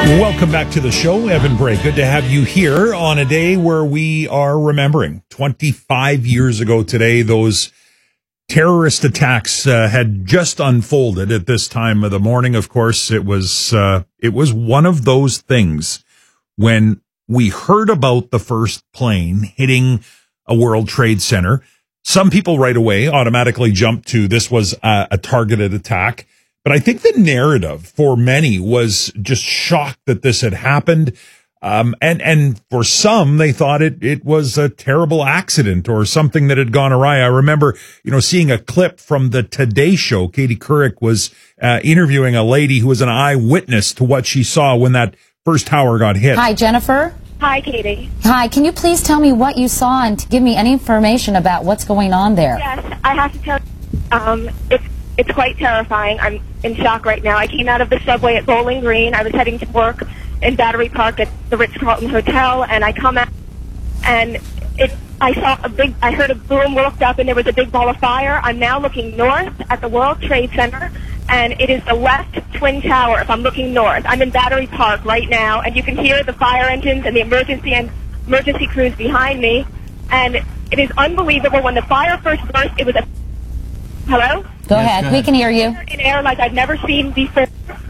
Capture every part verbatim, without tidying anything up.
Welcome back to the show, Evan Bray. Good to have you here on a day where we are remembering twenty-five years ago today. Those terrorist attacks uh, had just unfolded at this time of the morning. Of course, it was uh, it was one of those things when we heard about the first plane hitting a World Trade Center. Some people right away automatically jumped to this was a, a targeted attack. But I think the narrative for many was just shocked that this had happened. Um, and, and for some, they thought it, it was a terrible accident or something that had gone awry. I remember, you know, seeing a clip from the Today Show. Katie Couric was uh, interviewing a lady who was an eyewitness to what she saw when that first tower got hit. Hi, Jennifer. Hi, Katie. Hi, can you please tell me what you saw and to give me any information about what's going on there? Yes, I have to tell you, um, it's, it's quite terrifying. I'm in shock right now. I came out of the subway at Bowling Green. I was heading to work in Battery Park at the Ritz-Carlton Hotel, and I come out, and it, I saw a big, I heard a boom, looked up, and there was a big ball of fire. I'm now looking north at the World Trade Center, and it is the left twin tower if I'm looking north. I'm in Battery Park right now, and you can hear the fire engines and the emergency and emergency crews behind me, and it is unbelievable. When the fire first burst, it was a... Hello? Go yes, ahead. Go ahead. We can hear you. In air like I've never seen before.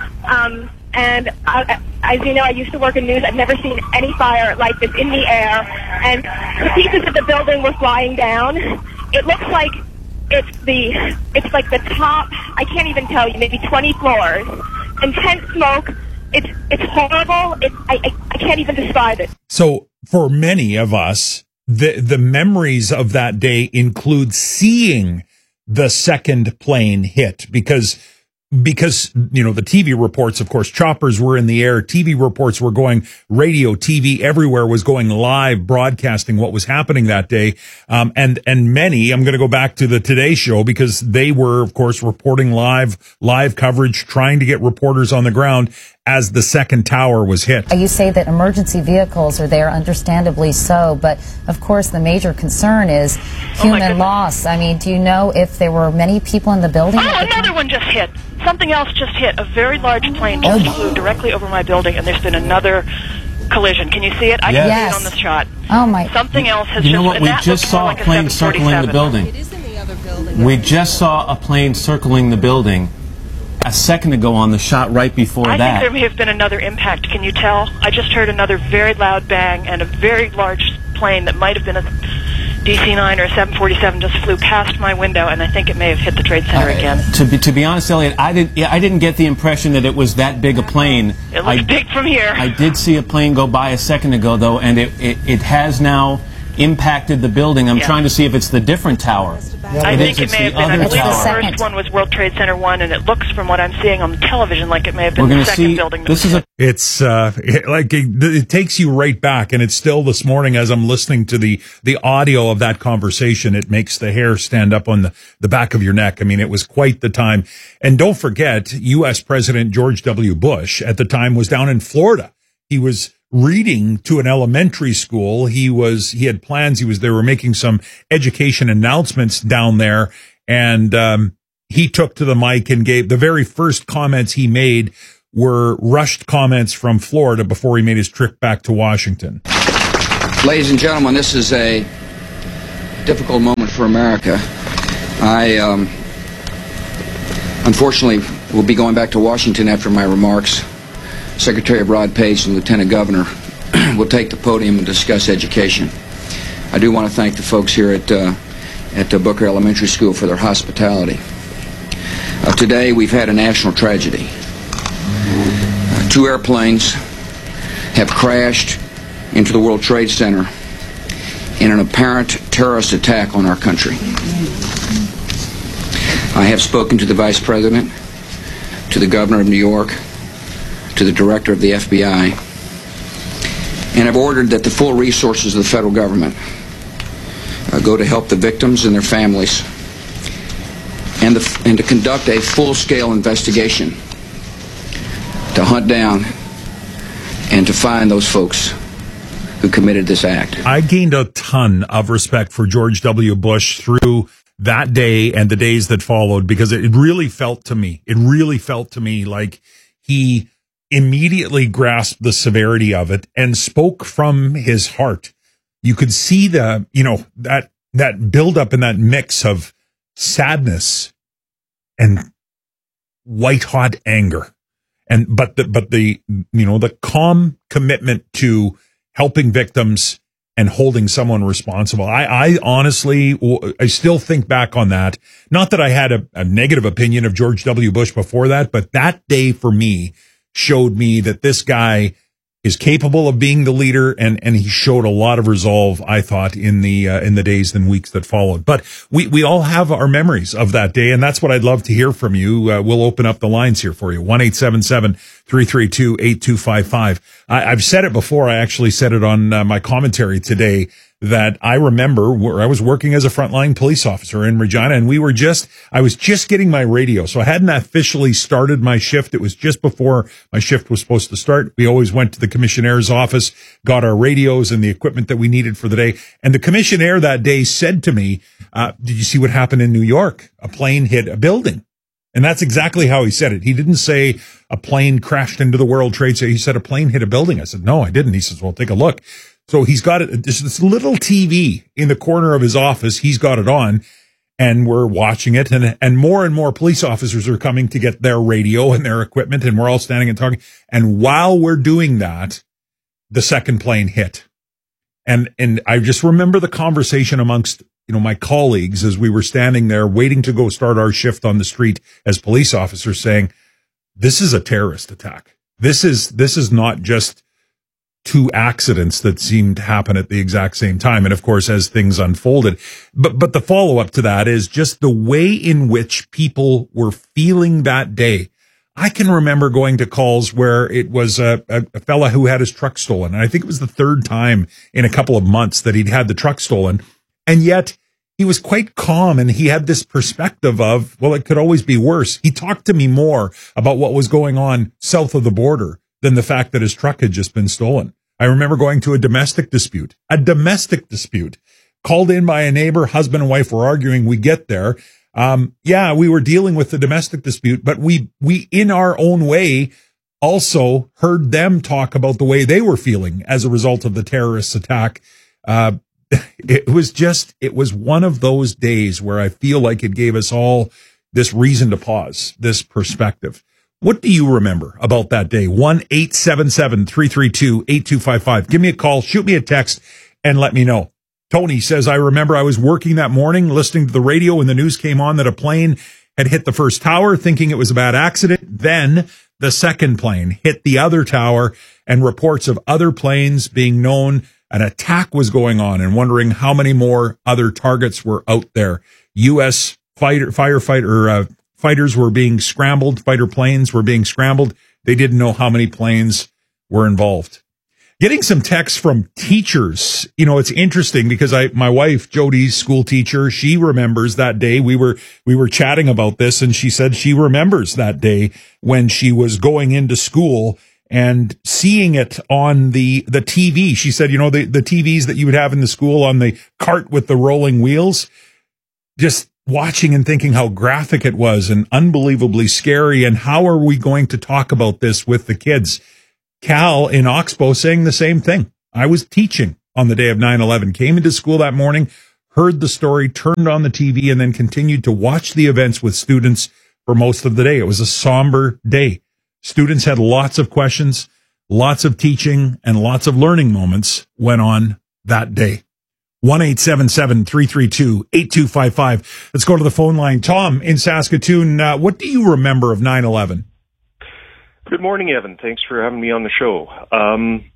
Um, and I, as you know, I used to work in news. I've never seen any fire like this in the air. And the pieces of the building were flying down. It looks like it's the, it's like the top, I can't even tell you, maybe twenty floors. Intense smoke. It's, it's horrible. It's, I, I, I can't even describe it. So for many of us, the, the memories of that day include seeing the second plane hit because, because, you know, the T V reports, of course, choppers were in the air. T V reports were going, radio, T V, everywhere was going live, broadcasting what was happening that day. Um, and, and many, I'm going to go back to the Today Show because they were, of course, reporting live, live coverage, trying to get reporters on the ground as the second tower was hit. You say that emergency vehicles are there, understandably so, but of course the major concern is human oh loss. I mean, do you know if there were many people in the building? Oh, another one just hit. Something else just hit. A very large plane just oh. flew directly over my building, and there's been another collision. Can you see it? I yes. can yes. see it on the shot. Oh my! Something else has you just. know what? We just saw like a plane circling the building. It is in the other building. We just saw a plane circling the building a second ago on the shot right before I that. I think there may have been another impact. Can you tell? I just heard another very loud bang, and a very large plane that might have been a D C nine or a seven forty-seven just flew past my window, and I think it may have hit the Trade Center uh, again. To be, to be honest, Elliot, I didn't, yeah, I didn't get the impression that it was that big a plane. It looks I, big from here. I did see a plane go by a second ago, though, and it, it, it has now impacted the building. I'm yeah. trying to see if it's the different tower. I it think is, it may have been. I believe tower. the first one was World Trade Center one, and it looks, from what I'm seeing on the television, like it may have been We're the second see, building. That this is a, it's uh, it, like it, it takes you right back, and it's still this morning as I'm listening to the the audio of that conversation. It makes the hair stand up on the the back of your neck. I mean, it was quite the time. And don't forget, U S President George W. Bush at the time was down in Florida. He was reading to an elementary school. He was, he had plans. He was, they were making some education announcements down there. And, um, he took to the mic and gave the very first comments he made were rushed comments from Florida before he made his trip back to Washington. Ladies and gentlemen, this is a difficult moment for America. I, um, unfortunately will be going back to Washington after my remarks. Secretary Rod Pace and Lieutenant Governor will take the podium and discuss education. I do want to thank the folks here at uh, at uh, Booker Elementary School for their hospitality. Uh, today we've had a national tragedy. Uh, two airplanes have crashed into the World Trade Center in an apparent terrorist attack on our country. I have spoken to the Vice President, to the Governor of New York, to the Director of the F B I, and have ordered that the full resources of the federal government uh, go to help the victims and their families, and, the, and to conduct a full-scale investigation to hunt down and to find those folks who committed this act. I gained a ton of respect for George W. Bush through that day and the days that followed, because it really felt to me, it really felt to me like he immediately grasped the severity of it and spoke from his heart. You could see the, you know, that, that buildup and that mix of sadness and white hot anger. And, but the, but the, you know, the calm commitment to helping victims and holding someone responsible. I, I honestly, I still think back on that. Not that I had a, a negative opinion of George W. Bush before that, but that day for me showed me that this guy is capable of being the leader, and, and he showed a lot of resolve, I thought, in the, uh, in the days and weeks that followed. But we, we all have our memories of that day, and that's what I'd love to hear from you. Uh, we'll open up the lines here for you. one eight seven seven, three three two, eight two five five. I, I've said it before. I actually said it on uh, my commentary today, that I remember where I was working as a frontline police officer in Regina, and we were just, I was just getting my radio. So I hadn't officially started my shift. It was just before my shift was supposed to start. We always went to the commissionaire's office, got our radios and the equipment that we needed for the day. And the commissionaire that day said to me, uh, did you see what happened in New York? A plane hit a building. And that's exactly how he said it. He didn't say a plane crashed into the World Trade Center. He said a plane hit a building. I said, no, I didn't. He says, well, take a look. So he's got it, this, this little T V in the corner of his office. He's got it on, and we're watching it. And, and more and more police officers are coming to get their radio and their equipment, and we're all standing and talking. And while we're doing that, the second plane hit. And, and I just remember the conversation amongst, you know, my colleagues as we were standing there waiting to go start our shift on the street as police officers, saying, this is a terrorist attack. This is, this is not just two accidents that seemed to happen at the exact same time. And of course, as things unfolded, but, but the follow up to that is just the way in which people were feeling that day. I can remember going to calls where it was a, a, a fella who had his truck stolen. And I think it was the third time in a couple of months that he'd had the truck stolen. And yet he was quite calm, and he had this perspective of, well, it could always be worse. He talked to me more about what was going on south of the border than the fact that his truck had just been stolen. I remember going to a domestic dispute, a domestic dispute called in by a neighbor. Husband and wife were arguing. We get there. Um, yeah, we were dealing with the domestic dispute, but we, we in our own way also heard them talk about the way they were feeling as a result of the terrorist attack. Uh, it was just, it was one of those days where I feel like it gave us all this reason to pause, this perspective. What do you remember about that day? one eight seven seven, three three two, eight two five five. Give me a call, shoot me a text, and let me know. Tony says, I remember I was working that morning, listening to the radio when the news came on that a plane had hit the first tower, thinking it was a bad accident. Then the second plane hit the other tower, and reports of other planes being known an attack was going on, and wondering how many more other targets were out there. U S fighter, firefighter, uh, fighters were being scrambled. Fighter planes were being scrambled. They didn't know how many planes were involved. Getting some texts from teachers. You know, it's interesting because I, my wife, Jody's school teacher, she remembers that day. We were, we were chatting about this, and she said she remembers that day when she was going into school and seeing it on the, the T V. She said, you know, the, the T Vs that you would have in the school on the cart with the rolling wheels, just watching and thinking how graphic it was and unbelievably scary. And how are we going to talk about this with the kids? Cal in Oxbow saying the same thing. I was teaching on the day of nine eleven, came into school that morning, heard the story, turned on the T V, and then continued to watch the events with students for most of the day. It was a somber day. Students had lots of questions, lots of teaching, and lots of learning moments went on that day. one eight seven seven, three three two, eight two five five. Let's go to the phone line. Tom in Saskatoon, uh, what do you remember of nine eleven? Good morning, Evan. Thanks for having me on the show. Um,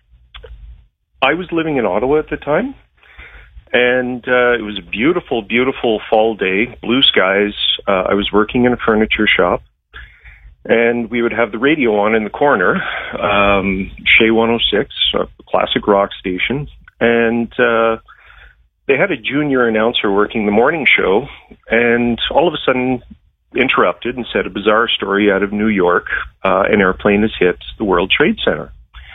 I was living in Ottawa at the time, and uh, it was a beautiful, beautiful fall day, blue skies. Uh, I was working in a furniture shop, and we would have the radio on in the corner, um, Shea one oh six, a classic rock station, and uh, they had a junior announcer working the morning show, and all of a sudden interrupted and said a bizarre story out of New York. Uh, an airplane has hit the World Trade Center.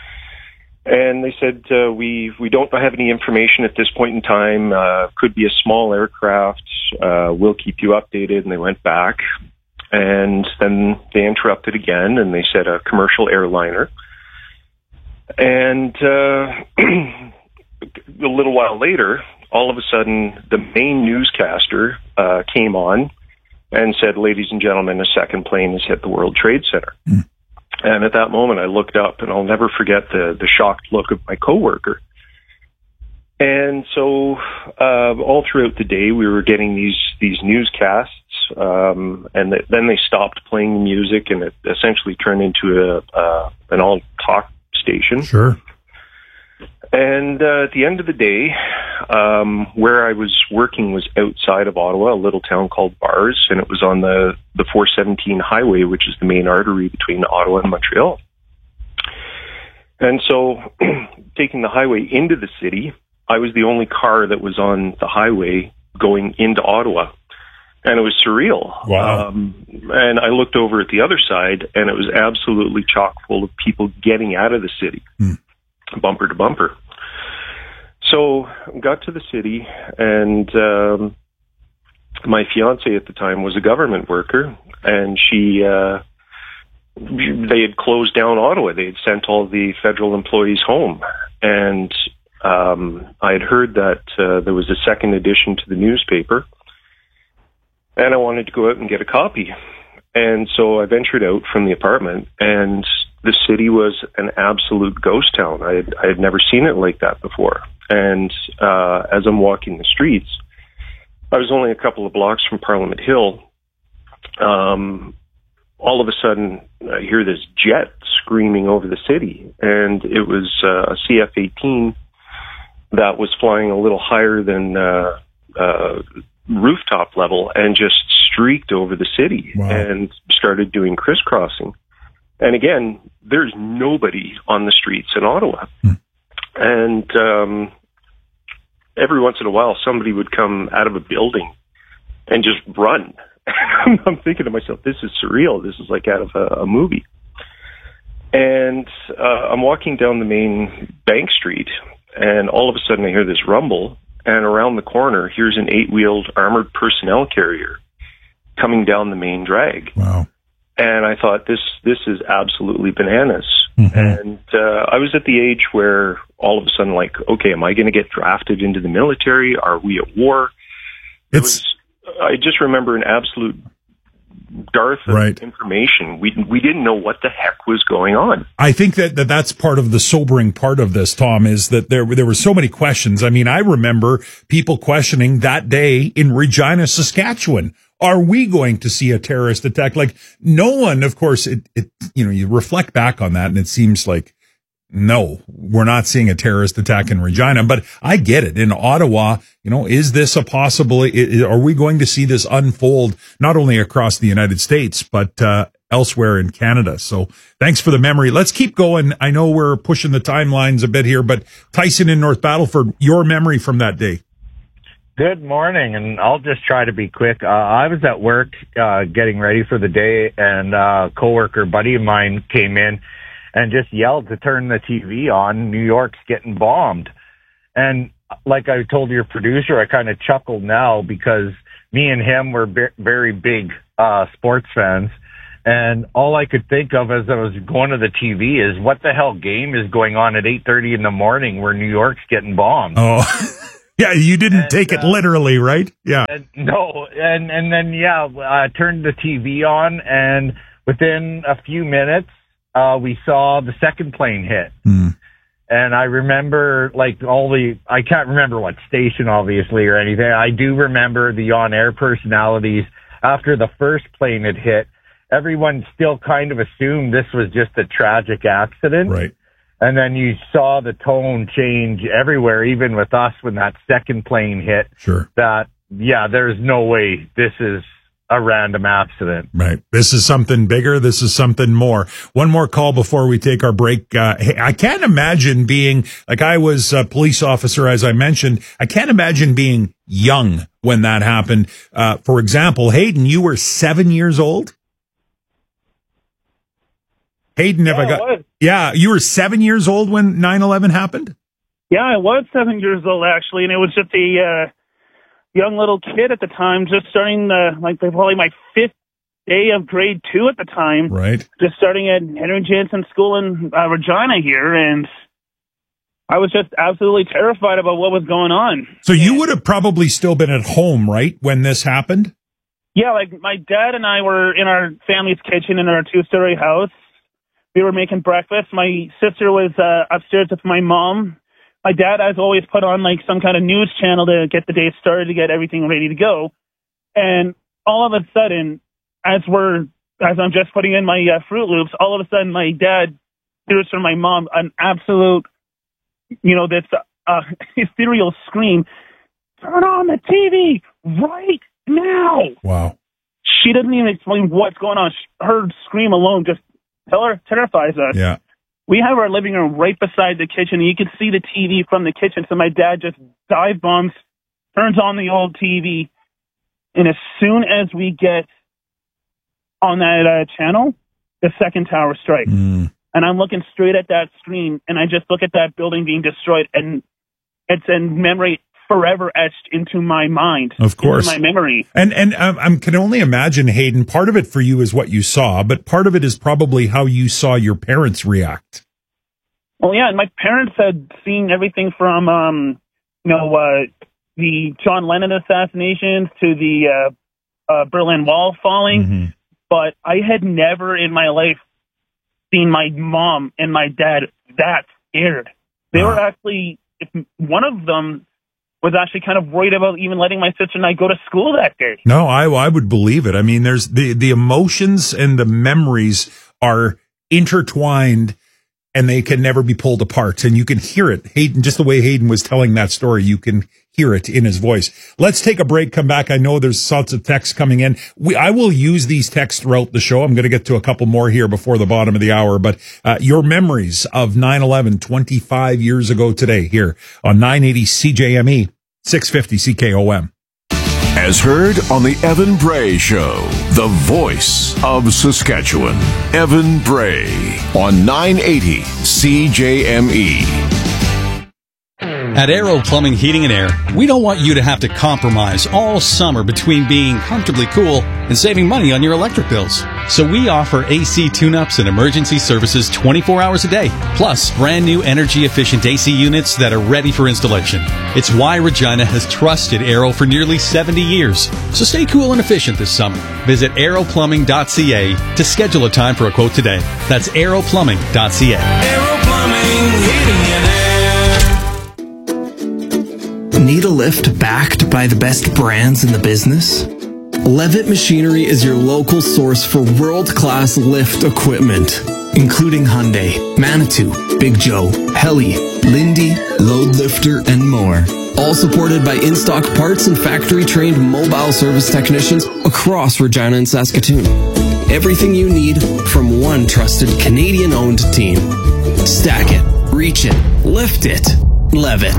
And they said, uh, we we don't have any information at this point in time. Uh, could be a small aircraft. Uh, we'll keep you updated. And they went back. And then they interrupted again, and they said a commercial airliner. And uh, a little while later, all of a sudden, the main newscaster uh, came on and said, "Ladies and gentlemen, a second plane has hit the World Trade Center." Mm. And at that moment, I looked up, and I'll never forget the, the shocked look of my coworker. And so uh, all throughout the day, we were getting these these newscasts, um, and th- then they stopped playing the music, and it essentially turned into a uh, an all-talk station. Sure. And uh, at the end of the day, um, where I was working was outside of Ottawa, a little town called Bars, and it was on the, the four seventeen highway, which is the main artery between Ottawa and Montreal. And so, taking the highway into the city, I was the only car that was on the highway going into Ottawa. And it was surreal. Wow. Um, and I looked over at the other side, and it was absolutely chock full of people getting out of the city, hmm. bumper to bumper. So got to the city, and um, my fiance at the time was a government worker, and she uh, they had closed down Ottawa. They had sent all the federal employees home, and um, I had heard that uh, there was a second edition to the newspaper, and I wanted to go out and get a copy. And so I ventured out from the apartment, and the city was an absolute ghost town. I had, I had never seen it like that before. And uh, as I'm walking the streets, I was only a couple of blocks from Parliament Hill. Um, all of a sudden, I hear this jet screaming over the city, and it was uh, a C F eighteen that was flying a little higher than uh, uh, rooftop level and just streaked over the city. Wow. And started doing crisscrossing. And again, there's nobody on the streets in Ottawa. Hmm. And um, every once in a while, somebody would come out of a building and just run. I'm thinking to myself, this is surreal. This is like out of a, a movie. And uh, I'm walking down the main Bank Street, and all of a sudden I hear this rumble, and around the corner, here's an eight-wheeled armored personnel carrier coming down the main drag. Wow. And I thought, this this is absolutely bananas. Mm-hmm. And uh, I was at the age where all of a sudden, like, okay, am I going to get drafted into the military? Are we at war? It it's, was, I just remember an absolute dearth of right. information. We we didn't know what the heck was going on. I think that, that that's part of the sobering part of this, Tom, is that there there were so many questions. I mean, I remember people questioning that day in Regina, Saskatchewan. Are we going to see a terrorist attack? Like, no one, of course, it, it, you know, you reflect back on that and it seems like, no, we're not seeing a terrorist attack in Regina, but I get it. In Ottawa, you know, is this a possible, are we going to see this unfold not only across the United States, but, uh, elsewhere in Canada? So thanks for the memory. Let's keep going. I know we're pushing the timelines a bit here, but Tyson in North Battleford, your memory from that day. Good morning, and I'll just try to be quick. Uh, I was at work uh, getting ready for the day, and a coworker buddy of mine came in and just yelled to turn the T V on. New York's getting bombed. And like I told your producer, I kind of chuckled now because me and him were be- very big uh, sports fans. And all I could think of as I was going to the T V is, what the hell game is going on at eight thirty in the morning where New York's getting bombed? Oh, yeah, you didn't and, take it uh, literally, right? Yeah. And, no, and and then, yeah, I turned the T V on, and within a few minutes, uh, we saw the second plane hit. Mm. And I remember, like, all the, I can't remember what station, obviously, or anything. I do remember the on-air personalities. After the first plane had hit, everyone still kind of assumed this was just a tragic accident. Right. And then you saw the tone change everywhere, even with us when that second plane hit. Sure. That, yeah, there's no way this is a random accident. Right. This is something bigger. This is something more. One more call before we take our break. Uh, hey, I can't imagine being, like, I was a police officer, as I mentioned. I can't imagine being young when that happened. Uh, for example, Hayden, you were seven years old? Hayden, have yeah, I got, I yeah, you were seven years old when nine eleven happened? Yeah, I was seven years old, actually, and it was just a uh, young little kid at the time, just starting, the, like, probably my fifth day of grade two at the time. Right. Just starting at Henry Jansen School in uh, Regina here, and I was just absolutely terrified about what was going on. So you would have probably still been at home, right, when this happened? Yeah, like my dad and I were in our family's kitchen in our two-story house. We were making breakfast. My sister was uh, upstairs with my mom. My dad has always put on like some kind of news channel to get the day started, to get everything ready to go. And all of a sudden, as we're as I'm just putting in my uh, Fruit Loops, all of a sudden my dad hears from my mom an absolute, you know, this uh, ethereal scream. Turn on the T V right now. Wow. She doesn't even explain what's going on. Her scream alone just ter- terrifies us. Yeah. We have our living room right beside the kitchen, and you can see the T V from the kitchen. So my dad just dive bombs, turns on the old T V, and as soon as we get on that uh, channel, the second tower strikes. Mm. And I'm looking straight at that screen, and I just look at that building being destroyed, and it's in memory forever etched into my mind. Of course. Into my memory. And and um, I can only imagine, Hayden, part of it for you is what you saw, but part of it is probably how you saw your parents react. Well, yeah, and my parents had seen everything from, um, you know, uh, the John Lennon assassinations to the uh, uh, Berlin Wall falling, Mm-hmm. but I had never in my life seen my mom and my dad that scared. They Wow. were actually, if one of them was actually kind of worried about even letting my sister and I go to school that day. No, I I would believe it. I mean, there's the the emotions and the memories are intertwined, and they can never be pulled apart. And you can hear it. Hayden, just the way Hayden was telling that story, you can hear it in his voice. Let's take a break, come back. I know there's lots of texts coming in. We, I will use these texts throughout the show. I'm going to get to a couple more here before the bottom of the hour, but uh, your memories of nine eleven twenty-five years ago today here on nine eighty C J M E, six fifty C K O M. As heard on the Evan Bray Show, the voice of Saskatchewan. Evan Bray on nine eighty C J M E. At Aero Plumbing, Heating and Air, we don't want you to have to compromise all summer between being comfortably cool and saving money on your electric bills. So we offer A C tune-ups and emergency services twenty-four hours a day, plus brand new energy-efficient A C units that are ready for installation. It's why Regina has trusted Aero for nearly seventy years. So stay cool and efficient this summer. Visit aero plumbing dot c a to schedule a time for a quote today. That's aero plumbing dot c a. Aero Plumbing, Heating and Air. Need a lift backed by the best brands in the business? Levitt Machinery is your local source for world-class lift equipment, including Hyundai, Manitou, Big Joe, Heli, Lindy, Load Lifter, and more. All supported by in-stock parts and factory-trained mobile service technicians across Regina and Saskatoon. Everything you need from one trusted Canadian-owned team. Stack it, reach it, lift it, Levitt.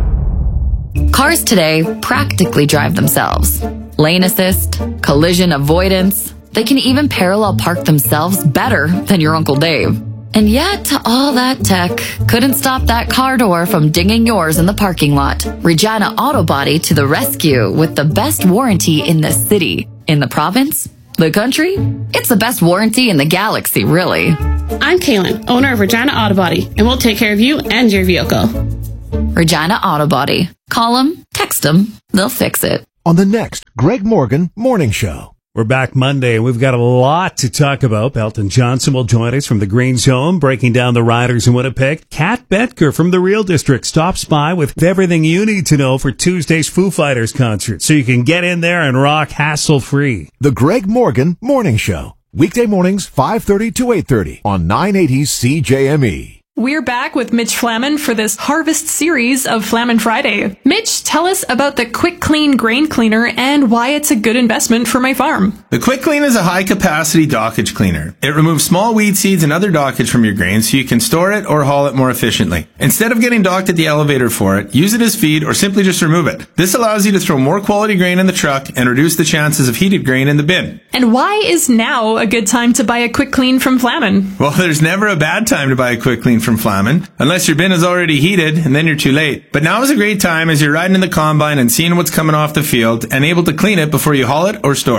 Cars today practically drive themselves. Lane assist, collision avoidance. They can even parallel park themselves better than your Uncle Dave. And yet, all that tech couldn't stop that car door from dinging yours in the parking lot. Regina Auto Body to the rescue with the best warranty in the city. In the province? The country? It's the best warranty in the galaxy, really. I'm Kaylin, owner of Regina Auto Body, and we'll take care of you and your vehicle. Regina Auto Body. Call them, text them, they'll fix it. On the next Greg Morgan Morning Show. We're back Monday, and we've got a lot to talk about. Belton Johnson will join us from the Green Zone, breaking down the riders in Winnipeg. Kat Betker from the Real District stops by with everything you need to know for Tuesday's Foo Fighters concert, so you can get in there and rock hassle-free. The Greg Morgan Morning Show. Weekday mornings, five thirty to eight thirty on nine eighty C J M E. We're back with Mitch Flaman for this harvest series of Flaman Friday. Mitch, tell us about the Quick Clean grain cleaner and why it's a good investment for my farm. The Quick Clean is a high-capacity dockage cleaner. It removes small weed seeds and other dockage from your grain so you can store it or haul it more efficiently. Instead of getting docked at the elevator for it, use it as feed or simply just remove it. This allows you to throw more quality grain in the truck and reduce the chances of heated grain in the bin. And why is now a good time to buy a Quick Clean from Flaman? Well, there's never a bad time to buy a Quick Clean from Flaman, unless your bin is already heated, and then you're too late. But now is a great time as you're riding in the combine and seeing what's coming off the field and able to clean it before you haul it or store it.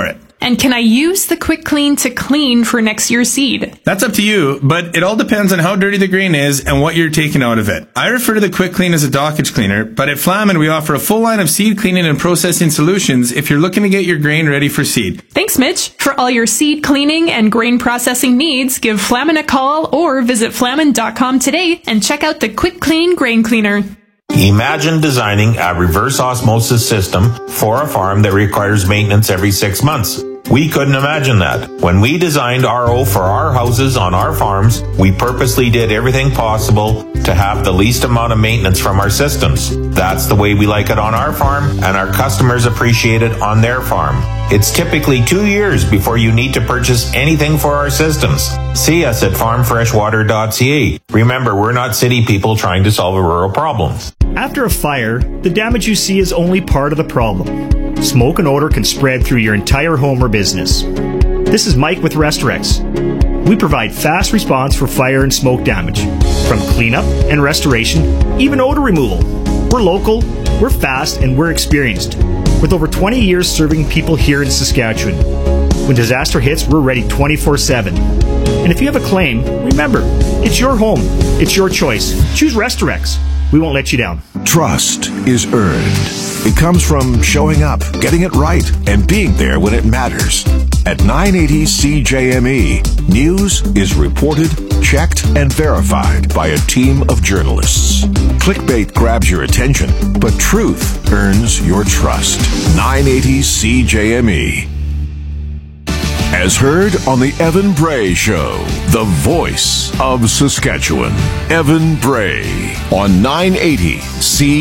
And can I use the Quick Clean to clean for next year's seed? That's up to you, but it all depends on how dirty the grain is and what you're taking out of it. I refer to the Quick Clean as a dockage cleaner, but at Flamin we offer a full line of seed cleaning and processing solutions if you're looking to get your grain ready for seed. Thanks, Mitch. For all your seed cleaning and grain processing needs, give Flamin a call or visit flamin dot com today and check out the Quick Clean Grain Cleaner. Imagine designing a reverse osmosis system for a farm that requires maintenance every six months. We couldn't imagine that. When we designed R O for our houses on our farms, we purposely did everything possible to have the least amount of maintenance from our systems. That's the way we like it on our farm, and our customers appreciate it on their farm. It's typically two years before you need to purchase anything for our systems. See us at farm fresh water dot c a. Remember, we're not city people trying to solve a rural problem. After a fire, the damage you see is only part of the problem. Smoke and odor can spread through your entire home or business. This is Mike with Restorex. We provide fast response for fire and smoke damage, from cleanup and restoration, even odor removal. We're local, we're fast, and we're experienced, with over twenty years serving people here in Saskatchewan. When disaster hits, we're ready twenty-four seven. And if you have a claim, remember, it's your home, it's your choice. Choose Restorex. We won't let you down. Trust is earned. It comes from showing up, getting it right, and being there when it matters. At nine eighty C J M E, news is reported, checked, and verified by a team of journalists. Clickbait grabs your attention, but truth earns your trust. nine eighty C J M E. As heard on the Evan Bray Show, the voice of Saskatchewan. Evan Bray on nine eighty C J M E.